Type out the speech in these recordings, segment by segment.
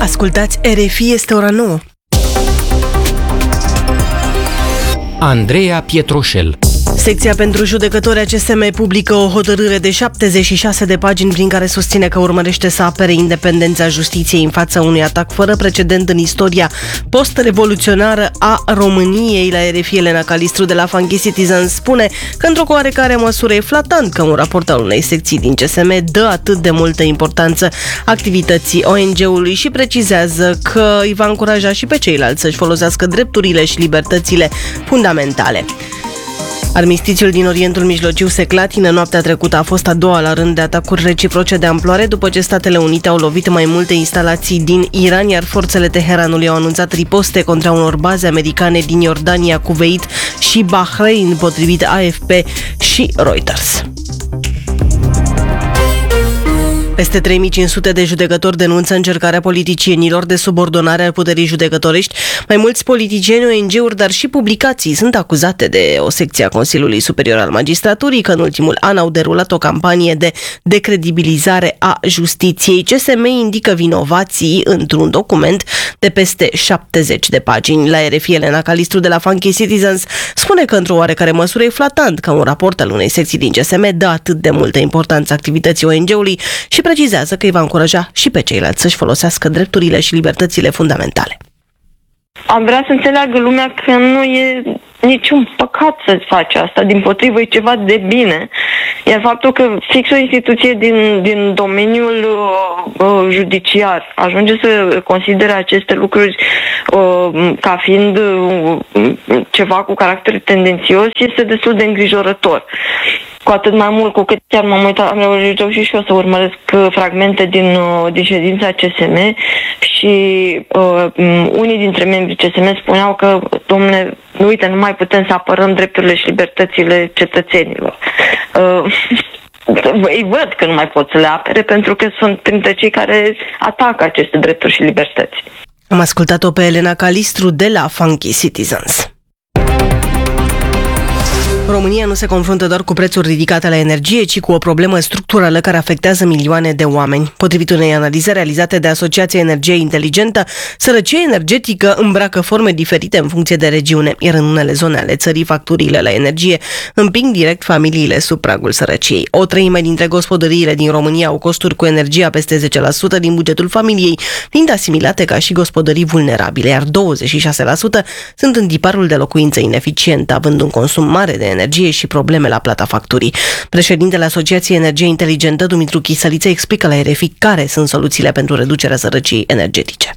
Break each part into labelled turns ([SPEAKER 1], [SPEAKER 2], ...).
[SPEAKER 1] Ascultați RFI, este ora 9.
[SPEAKER 2] Andreea Pietroșel.
[SPEAKER 1] Secția pentru judecători ACSM publică o hotărâre de 76 de pagini prin care susține că urmărește să apere independența justiției în fața unui atac fără precedent în istoria post-revoluționară a României. La RFI, Elena Calistru de la Funky Citizens spune că într-o oarecare măsură e flatant că un raport al unei secții din CSM dă atât de multă importanță activității ONG-ului și precizează că îi va încuraja și pe ceilalți să-și folosească drepturile și libertățile fundamentale. Armistițiul din Orientul Mijlociu se clatină. Noaptea trecută a fost a doua la rând de atacuri reciproce de amploare după ce Statele Unite au lovit mai multe instalații din Iran, iar forțele Teheranului au anunțat riposte contra unor baze americane din Iordania, Kuwait și Bahrain, potrivit AFP și Reuters. Peste 3500 de judecători denunță încercarea politicienilor de subordonare al puterii judecătorești. Mai mulți politicieni, ONG-uri, dar și publicații sunt acuzate de o secție a Consiliului Superior al Magistraturii că în ultimul an au derulat o campanie de decredibilizare a justiției. CSM indică vinovații într-un document de peste 70 de pagini. La RFI, Elena Calistru de la Funky Citizens spune că într-o oarecare măsură e flatant că un raport al unei secții din CSM dă atât de multă importanță activității ONG-ului și precizează că îi va încuraja și pe ceilalți să-și folosească drepturile și libertățile fundamentale.
[SPEAKER 3] Am vrea să înțeleagă lumea că nu e niciun păcat să faci asta, dimpotrivă, e ceva de bine. Iar faptul că fix o instituție din domeniul judiciar ajunge să considere aceste lucruri ca fiind ceva cu caracter tendențios este destul de îngrijorător. Cu atât mai mult cu cât chiar m-am uitat, am reușit și eu să urmăresc fragmente din ședința CSM și unii dintre membrii CSM spuneau că, dom'le, uite, nu mai putem să apărăm drepturile și libertățile cetățenilor. Îi văd că nu mai pot să le apere pentru că sunt printre cei care atacă aceste drepturi și libertăți.
[SPEAKER 1] Am ascultat-o pe Elena Calistru de la Funky Citizens. România nu se confruntă doar cu prețuri ridicate la energie, ci cu o problemă structurală care afectează milioane de oameni. Potrivit unei analize realizate de Asociația Energie Inteligentă, sărăcia energetică îmbracă forme diferite în funcție de regiune, iar în unele zone ale țării facturile la energie împing direct familiile sub pragul sărăciei. O treime dintre gospodăriile din România au costuri cu energia peste 10% din bugetul familiei, fiind asimilate ca și gospodării vulnerabile, iar 26% sunt în tiparul de locuință ineficient, având un consum mare de energie și probleme la plata facturii. Președintele Asociației Energie Inteligentă, Dumitru Chisăliță, explică la RFI care sunt soluțiile pentru reducerea sărăciei energetice.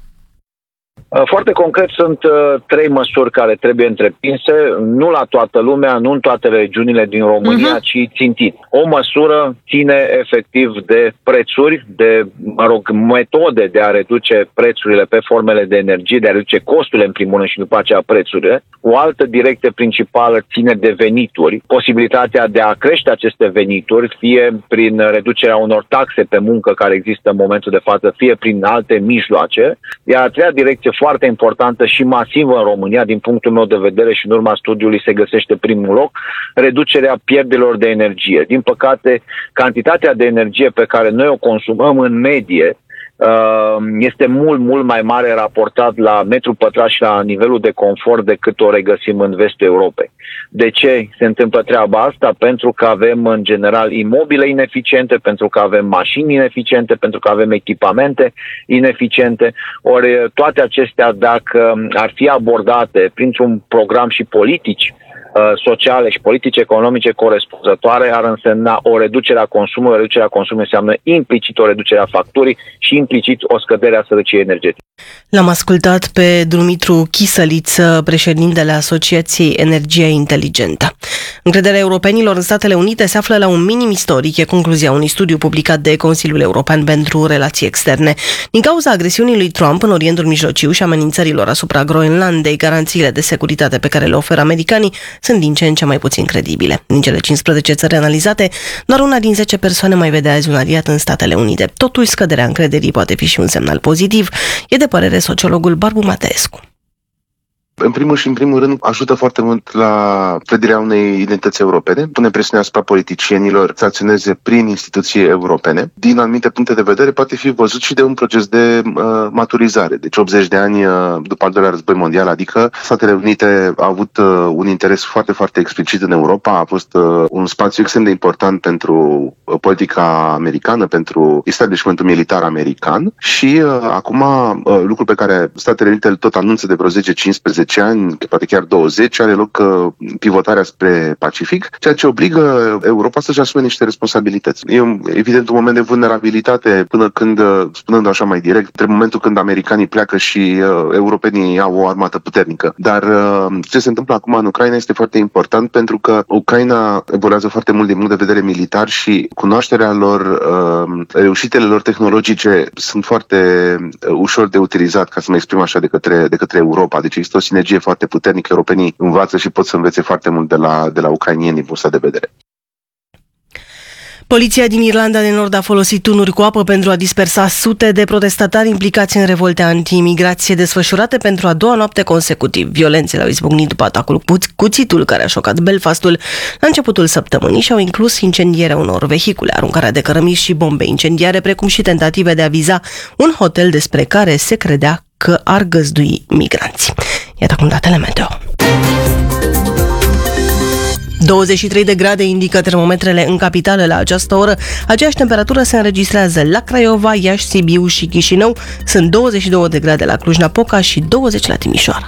[SPEAKER 4] Foarte concret sunt 3 măsuri care trebuie întreprinse, nu la toată lumea, nu în toate regiunile din România, ci țintit. O măsură ține efectiv de prețuri, de metode de a reduce prețurile pe formele de energie, de a reduce costurile în primul rând și după aceea prețurile. O altă direcție principală ține de venituri, posibilitatea de a crește aceste venituri, fie prin reducerea unor taxe pe muncă care există în momentul de față, fie prin alte mijloace. Iar a treia direcție foarte importantă și masivă în România, din punctul meu de vedere și în urma studiului se găsește primul loc, reducerea pierderilor de energie. Din păcate, cantitatea de energie pe care noi o consumăm în medie este mult mai mare raportat la metru pătrat și la nivelul de confort decât o regăsim în vestul Europei. De ce se întâmplă treaba asta? Pentru că avem în general imobile ineficiente, pentru că avem mașini ineficiente, pentru că avem echipamente ineficiente. Ori toate acestea, dacă ar fi abordate printr-un program și politici sociale și politici economice corespunzătoare, ar însemna o reducere a consumului. Reducerea consumului înseamnă implicit o reducere a facturii și implicit o scădere a sărăciei energetice.
[SPEAKER 1] L-am ascultat pe Dumitru Chisăliță, președintele Asociației Energia Inteligentă. Încrederea europenilor în Statele Unite se află la un minim istoric, e concluzia unui studiu publicat de Consiliul European pentru Relații Externe. Din cauza agresiunii lui Trump în Orientul Mijlociu și amenințărilor asupra Groenlandei, garanțiile de securitate pe care le oferă americanii sunt din ce în ce mai puțin credibile. Din cele 15 țări analizate, doar una din 10 persoane mai vede azi un aliat în Statele Unite. Totuși, scăderea încrederii poate fi și un semnal pozitiv, e de părere sociologul Barbu Mateescu.
[SPEAKER 5] În primul rând, ajută foarte mult la clădirea unei identități europene, pune presiune asupra politicienilor să acționeze prin instituții europene. Din anumite puncte de vedere, poate fi văzut și de un proces de maturizare. Deci 80 de ani după al doilea război mondial, adică Statele Unite au avut un interes foarte, foarte explicit în Europa, a fost un spațiu extrem de important pentru politica americană, pentru establishmentul militar american și acum lucrul pe care Statele Unite tot anunță de vreo 10-15 ani, poate chiar 20, are loc pivotarea spre Pacific, ceea ce obligă Europa să-și asume niște responsabilități. E evident un moment de vulnerabilitate până când, spunând așa mai direct, între momentul când americanii pleacă și europenii au o armată puternică. Dar ce se întâmplă acum în Ucraina este foarte important pentru că Ucraina evoluează foarte mult din punct de vedere militar și cunoașterea lor, reușitele lor tehnologice sunt foarte ușor de utilizat, ca să mă exprim așa, de către Europa. Deci există o sinergie foarte puternică, europenii învață și pot să învețe foarte mult de la ucrainieni din punctul de vedere.
[SPEAKER 1] Poliția din Irlanda de Nord a folosit tunuri cu apă pentru a dispersa sute de protestatari implicați în revolte anti-imigrație desfășurate pentru a doua noapte consecutiv. Violențele au izbucnit după atacul cu cuțitul care a șocat Belfastul la începutul săptămânii și au inclus incendierea unor vehicule, aruncarea de cărămizi și bombe incendiare, precum și tentative de a viza un hotel despre care se credea că ar găzdui migranți. Iată acum datele meteo. 23 de grade indică termometrele în capitală la această oră. Aceeași temperatură se înregistrează la Craiova, Iași, Sibiu și Chișinău. Sunt 22 de grade la Cluj-Napoca și 20 la Timișoara.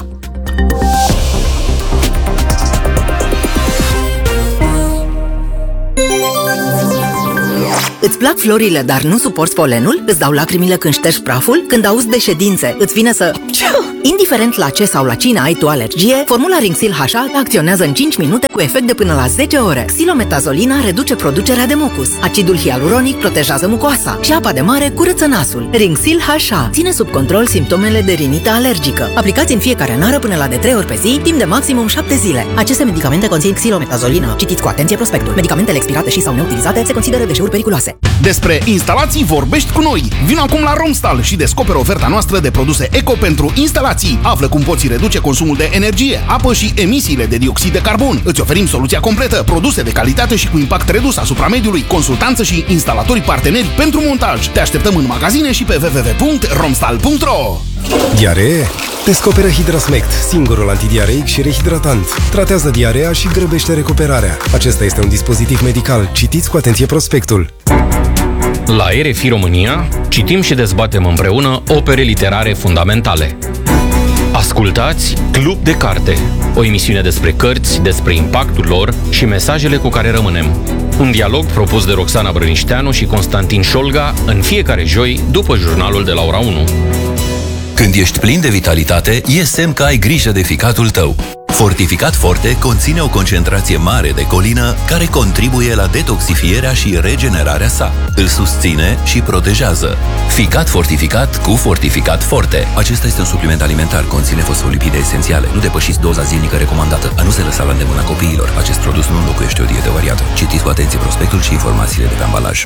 [SPEAKER 6] Îți plac florile, dar nu suporți polenul? Îți dau lacrimile când ștergi praful? Când auzi de ședințe, îți vine să... Indiferent la ce sau la cine ai tu alergie, formula Ringsil HA acționează în 5 minute cu efect de până la 10 ore. Xilometazoline reduce producerea de mucus. Acidul hialuronic protejează mucoasa și apa de mare curăță nasul. Ringsil HA ține sub control simptomele de rinită alergică. Aplicați în fiecare nară până la de 3 ori pe zi, timp de maximum 7 zile. Aceste medicamente conțin xilometazolină. Citiți cu atenție prospectul. Medicamentele expirate și sau neutilizate se consideră deșeuri periculoase.
[SPEAKER 7] Despre instalații vorbești cu noi. Vino acum la Romstal și descoperă oferta noastră de produse eco pentru instalații. Află cum poți reduce consumul de energie, apă și emisiile de dioxid de carbon. Îți oferim soluția completă, produse de calitate și cu impact redus asupra mediului, consultanță și instalatori parteneri pentru montaj. Te așteptăm în magazine și pe www.romstal.ro.
[SPEAKER 8] Diaree? Descoperă Hidrasmect, singurul antidiareic și rehidratant. Tratează diarea și grăbește recuperarea. Acesta este un dispozitiv medical. Citiți cu atenție prospectul.
[SPEAKER 2] La RFI România citim și dezbatem împreună opere literare fundamentale. Ascultați Club de Carte, o emisiune despre cărți, despre impactul lor și mesajele cu care rămânem. Un dialog propus de Roxana Brănișteanu și Constantin Șolga în fiecare joi după jurnalul de la ora 1.
[SPEAKER 9] Când ești plin de vitalitate, e semn că ai grijă de ficatul tău. Fortificat Forte conține o concentrație mare de colină care contribuie la detoxifierea și regenerarea sa. Îl susține și protejează. Ficat fortificat cu Fortificat Forte. Acesta este un supliment alimentar, conține fosfolipide esențiale. Nu depășiți doza zilnică recomandată. A nu se lăsa la îndemâna copiilor. Acest produs nu înlocuiește o dietă variată. Citiți cu atenție prospectul și informațiile de pe ambalaj.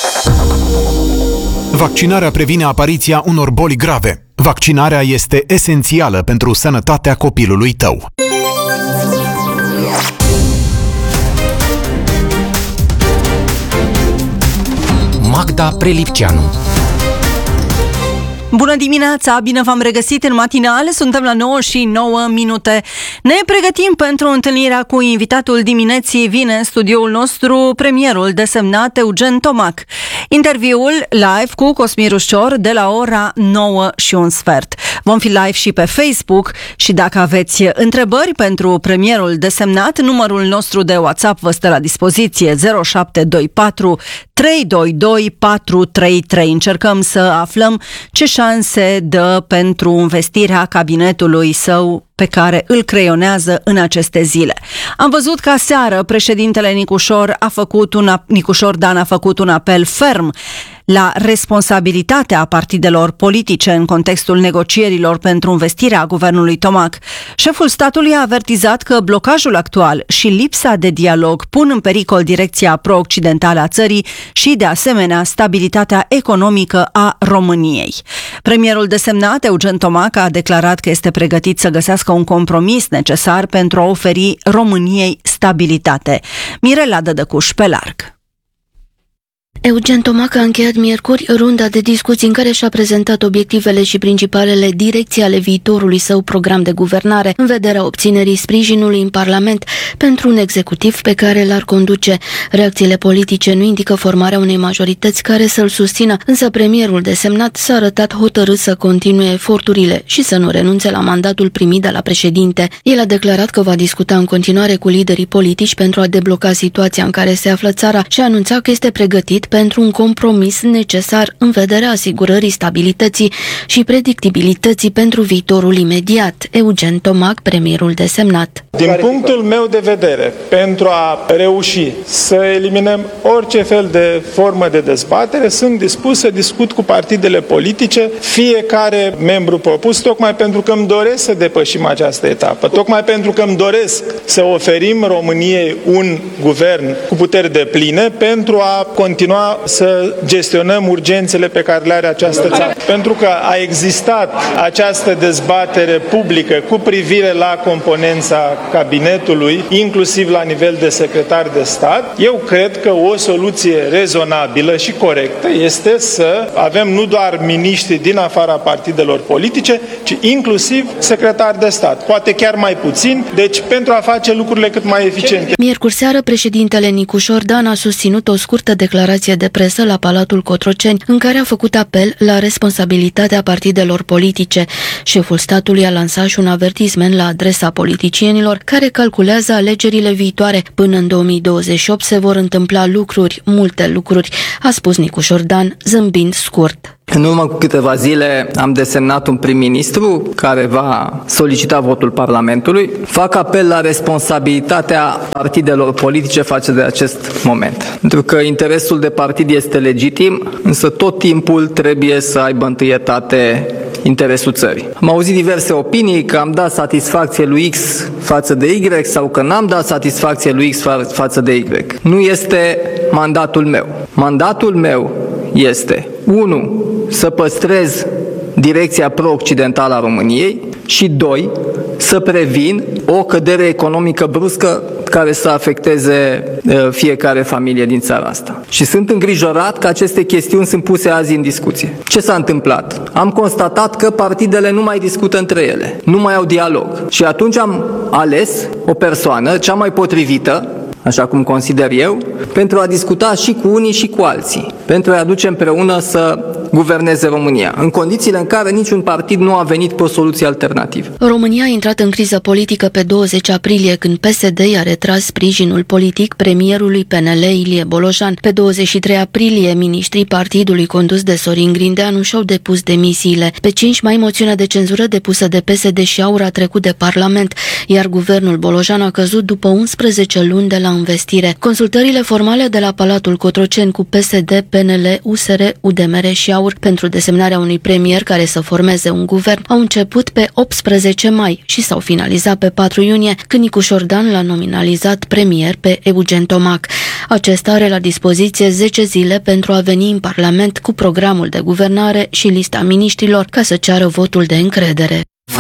[SPEAKER 10] Vaccinarea previne apariția unor boli grave. Vaccinarea este esențială pentru sănătatea copilului tău.
[SPEAKER 2] Magda Prelipceanu.
[SPEAKER 11] Bună dimineața, bine v-am regăsit în matinale, suntem la 9:09. Ne pregătim pentru întâlnirea cu invitatul dimineții. Vine în studioul nostru premierul desemnat Eugen Tomac. Interviul live cu Cosmin Rușor de la ora 9:15. Vom fi live și pe Facebook și dacă aveți întrebări pentru premierul desemnat, numărul nostru de WhatsApp vă stă la dispoziție 0724 322 433. Încercăm să aflăm ce șanse dă pentru investirea cabinetului său pe care îl creionează în aceste zile. Am văzut că aseară președintele Nicușor Dan a făcut un apel ferm la responsabilitatea partidelor politice în contextul negocierilor pentru învestirea guvernului Tomac. Șeful statului a avertizat că blocajul actual și lipsa de dialog pun în pericol direcția pro-occidentală a țării și, de asemenea, stabilitatea economică a României. Premierul desemnat, Eugen Tomac, a declarat că este pregătit să găsească un compromis necesar pentru a oferi României stabilitate. Mirela Dădăcuș pe larg.
[SPEAKER 12] Eugen Tomac a încheiat miercuri runda de discuții în care și-a prezentat obiectivele și principalele direcții ale viitorului său program de guvernare, în vederea obținerii sprijinului în Parlament pentru un executiv pe care l-ar conduce. Reacțiile politice nu indică formarea unei majorități care să-l susțină, însă premierul desemnat s-a arătat hotărât să continue eforturile și să nu renunțe la mandatul primit de la președinte. El a declarat că va discuta în continuare cu liderii politici pentru a debloca situația în care se află țara și a anunțat că este pregătit pentru un compromis necesar în vederea asigurării stabilității și predictibilității pentru viitorul imediat. Eugen Tomac, premierul desemnat.
[SPEAKER 13] Din punctul meu de vedere, pentru a reuși să eliminăm orice fel de formă de dezbatere, sunt dispus să discut cu partidele politice, fiecare membru propus, tocmai pentru că îmi doresc să depășim această etapă, tocmai pentru că îmi doresc să oferim României un guvern cu puteri depline pentru a continua să gestionăm urgențele pe care le are această țară. Pentru că a existat această dezbatere publică cu privire la componența cabinetului, inclusiv la nivel de secretar de stat, eu cred că o soluție rezonabilă și corectă este să avem nu doar miniștri din afara partidelor politice, ci inclusiv secretari de stat. Poate chiar mai puțin, deci pentru a face lucrurile cât mai eficiente.
[SPEAKER 12] Miercuri seară, președintele Nicu Șordan a susținut o scurtă declarație de presă la Palatul Cotroceni, în care a făcut apel la responsabilitatea partidelor politice. Șeful statului a lansat și un avertisment la adresa politicienilor care calculează alegerile viitoare. Până în 2028 se vor întâmpla lucruri, multe lucruri, a spus Nicu Șordan, zâmbind scurt.
[SPEAKER 14] În urmă cu câteva zile am desemnat un prim-ministru care va solicita votul Parlamentului. Fac apel la responsabilitatea partidelor politice față de acest moment. Pentru că interesul de partid este legitim, însă tot timpul trebuie să aibă întâietate interesul țării. Am auzit diverse opinii că am dat satisfacție lui X față de Y sau că n-am dat satisfacție lui X față de Y. Nu este mandatul meu. Mandatul meu este 1. Să păstrez direcția pro-occidentală a României și 2. Să previn o cădere economică bruscă care să afecteze fiecare familie din țara asta. Și sunt îngrijorat că aceste chestiuni sunt puse azi în discuție. Ce s-a întâmplat? Am constatat că partidele nu mai discută între ele, nu mai au dialog. Și atunci am ales o persoană, cea mai potrivită, așa cum consider eu, pentru a discuta și cu unii și cu alții, pentru a aduce împreună să guverneze România, în condițiile în care niciun partid nu a venit cu o soluție alternativă.
[SPEAKER 12] România a intrat în criză politică pe 20 aprilie, când PSD i-a retras sprijinul politic premierului PNL Ilie Bolojan. Pe 23 aprilie, miniștrii partidului condus de Sorin Grindeanu și-au depus demisiile. Pe 5 mai, moțiunea de cenzură depusă de PSD și AUR a trecut de Parlament, iar guvernul Bolojan a căzut după 11 luni de la învestire. Consultările formale de la Palatul Cotroceni cu PSD, PNL, USR, UDMR și AUR pentru desemnarea unui premier care să formeze un guvern au început pe 18 mai și s-au finalizat pe 4 iunie, când Nicu Șordan l-a nominalizat premier pe Eugen Tomac. Acesta are la dispoziție 10 zile pentru a veni în Parlament cu programul de guvernare și lista miniștrilor ca să ceară votul de încredere.